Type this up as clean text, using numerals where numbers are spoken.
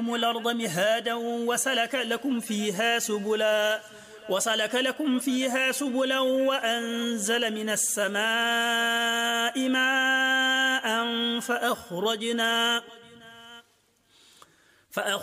الأرض مهادا وسلك لكم فيها سبلا وأنزل من السماء ماء فأخرجنا